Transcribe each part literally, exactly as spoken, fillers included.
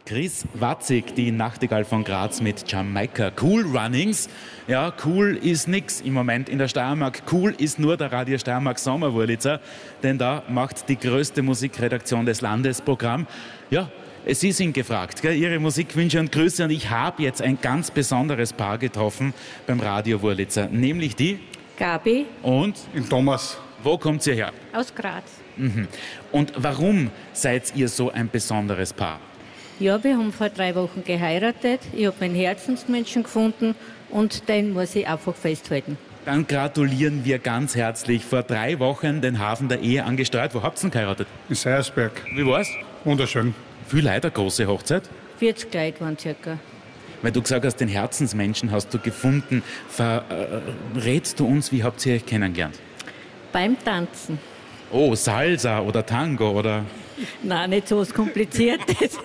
Chris Watzig, die Nachtigall von Graz mit Jamaika. Cool Runnings. Ja, cool ist nix im Moment in der Steiermark. Cool ist nur der Radio Steiermark Sommerwurlitzer, denn da macht die größte Musikredaktion des Landes Programm. Ja, Sie sind gefragt, gell? Ihre Musikwünsche und Grüße. Und ich habe jetzt ein ganz besonderes Paar getroffen beim Radio Wurlitzer, nämlich die Gabi und in Thomas. Wo kommt ihr her? aus Graz. Mhm. Und warum seid ihr so ein besonderes Paar? Ja, wir haben vor drei Wochen geheiratet. Ich habe meinen Herzensmenschen gefunden und den muss ich einfach festhalten. Dann gratulieren wir ganz herzlich. Vor drei Wochen den Hafen der Ehe angesteuert. Wo habt ihr denn geheiratet? In Seiersberg. Wie war's? Wunderschön. Viel Leute, eine große Hochzeit? vierzig Leute waren circa. Weil du gesagt hast, den Herzensmenschen hast du gefunden. Verrätst du uns, wie habt ihr euch kennengelernt? Beim Tanzen. Oh, Salsa oder Tango oder... Nein, nicht so was Kompliziertes.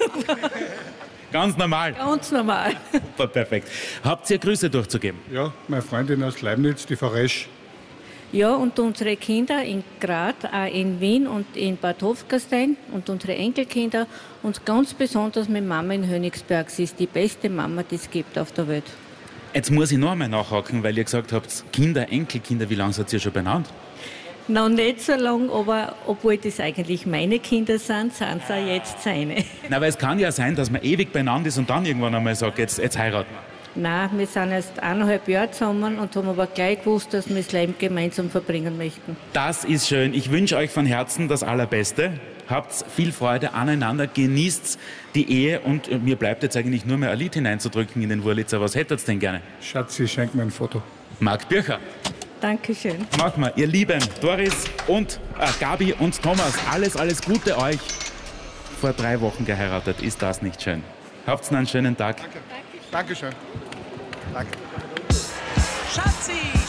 Ganz normal. Ganz normal. Perfekt. Habt ihr Grüße durchzugeben? Ja, meine Freundin aus Leibniz, die Frau Resch. Ja, und unsere Kinder in Graz, auch in Wien und in Bad Hofgastein und unsere Enkelkinder und ganz besonders meine Mama in Hönigsberg. Sie ist die beste Mama, die es gibt auf der Welt. Jetzt muss ich noch einmal nachhaken, weil ihr gesagt habt, Kinder, Enkelkinder, wie lange seid ihr schon benannt? Noch nicht so lang, aber obwohl das eigentlich meine Kinder sind, sind es auch jetzt seine. Na, weil es kann ja sein, dass man ewig beieinander ist und dann irgendwann einmal sagt, jetzt, jetzt heiraten wir. Nein, wir sind erst eineinhalb Jahre zusammen und haben aber gleich gewusst, dass wir das Leben gemeinsam verbringen möchten. Das ist schön. Ich wünsche euch von Herzen das Allerbeste. Habt viel Freude aneinander, genießt die Ehe und mir bleibt jetzt eigentlich nur mehr ein Lied hineinzudrücken in den Wurlitzer. Was hättet ihr denn gerne? Schatzi, schenk mir ein Foto. Marc Bircher. Dankeschön. Mach mal, ihr Lieben, Doris und äh, Gabi und Thomas, alles, alles Gute euch. Vor drei Wochen geheiratet, ist das nicht schön? Habt einen schönen Tag. Danke. Dankeschön. Danke. Schatzi!